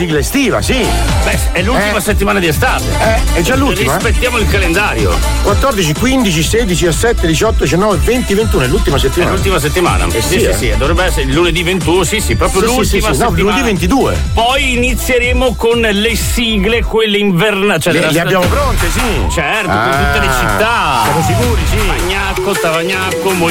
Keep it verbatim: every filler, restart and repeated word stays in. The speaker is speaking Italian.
sigla estiva, sì. Beh, è l'ultima Eh. settimana di estate. Eh, è già l'ultima. Rispettiamo il calendario. quattordici, quindici, sedici, diciassette, diciotto, diciannove, venti, ventuno, è l'ultima È settimana. l'ultima settimana. Eh sì, sì, sì, eh. sì, dovrebbe essere il lunedì ventuno, sì, sì, proprio Sì, sì, l'ultima sì, sì. No, settimana. lunedì ventidue. Poi inizieremo con le sigle, quelle invernali. Cioè Le, della le stagione- abbiamo pronte, sì. Certo, Ah, con tutte le città. siamo sicuri, sì. Vagnacco, Tavagnacco,